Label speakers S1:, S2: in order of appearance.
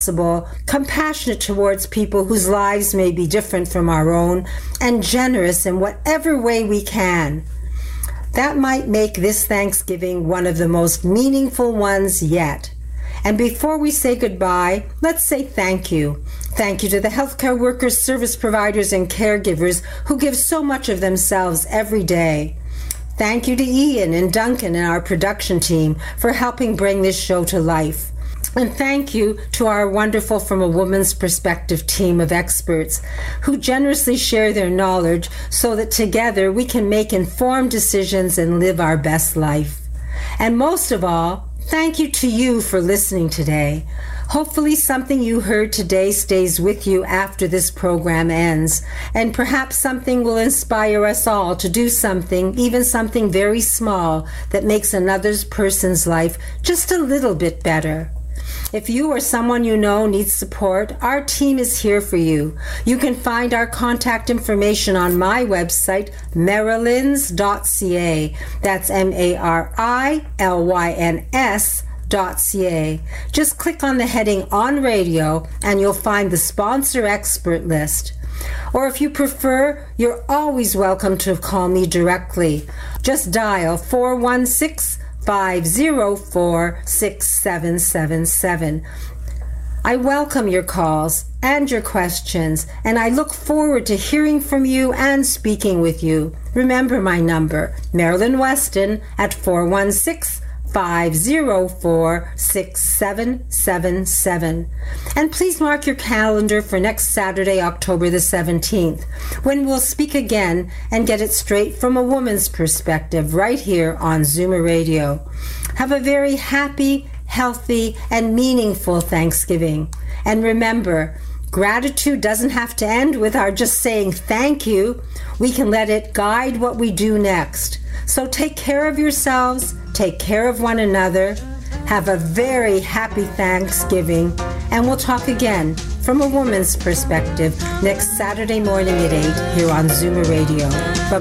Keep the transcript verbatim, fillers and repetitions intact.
S1: compassionate towards people whose lives may be different from our own, and generous in whatever way we can. That might make this Thanksgiving one of the most meaningful ones yet. And before we say goodbye, let's say thank you. Thank you to the healthcare workers, service providers, and caregivers who give so much of themselves every day. Thank you to Ian and Duncan and our production team for helping bring this show to life. And thank you to our wonderful From a Woman's Perspective team of experts who generously share their knowledge so that together we can make informed decisions and live our best life. And most of all, thank you to you for listening today. Hopefully something you heard today stays with you after this program ends, and perhaps something will inspire us all to do something, even something very small, that makes another person's life just a little bit better. If you or someone you know needs support, our team is here for you. You can find our contact information on my website, marilyns dot c a. That's M A R I L Y N S dot C A. Just click on the heading On Radio and you'll find the sponsor expert list. Or if you prefer, you're always welcome to call me directly. Just dial four one six, five zero four, six seven seven seven. I welcome your calls and your questions, and I look forward to hearing from you and speaking with you. Remember my number, Marilyn Weston, at four one six, five zero four, six seven seven seven. And please mark your calendar for next Saturday, October the seventeenth, when we'll speak again and get it straight from a woman's perspective right here on Zoomer Radio. Have a very happy, healthy, and meaningful Thanksgiving. And remember, gratitude doesn't have to end with our just saying thank you. We can let it guide what we do next. So take care of yourselves, take care of one another, have a very happy Thanksgiving, and we'll talk again from a woman's perspective next Saturday morning at eight here on Zoomer Radio. Bye-bye.